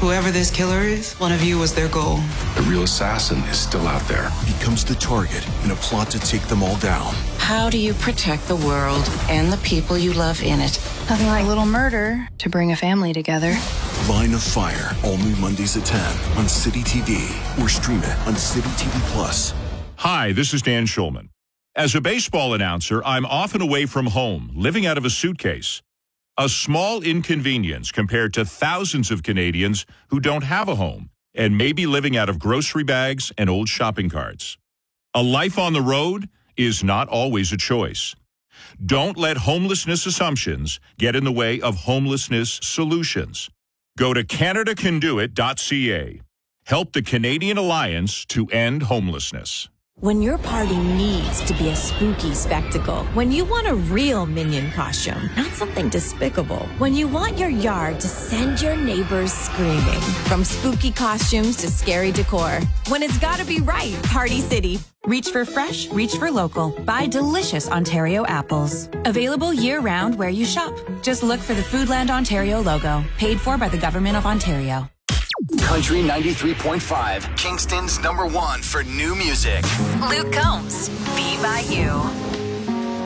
Whoever this killer is, one of you was their goal. The real assassin is still out there. Becomes the target in a plot to take them all down. How do you protect the world and the people you love in it? Nothing like a little murder to bring a family together. Line of Fire, all new Mondays at 10 on City TV or stream it on City TV Plus. Hi, this is Dan Schulman. As a baseball announcer, I'm often away from home, living out of a suitcase. A small inconvenience compared to thousands of Canadians who don't have a home and may be living out of grocery bags and old shopping carts. A life on the road is not always a choice. Don't let homelessness assumptions get in the way of homelessness solutions. Go to CanadaCanDoIt.ca. Help the Canadian Alliance to end homelessness. When your party needs to be a spooky spectacle, when you want a real Minion costume, not something despicable, when you want your yard to send your neighbors screaming, from spooky costumes to scary decor, when it's gotta be right, Party City. Reach for fresh, reach for local. Buy delicious Ontario apples. Available year-round where you shop. Just look for the Foodland Ontario logo. Paid for by the Government of Ontario. Country 93.5, Kingston's #1 for new music. Luke Combs, Be By You.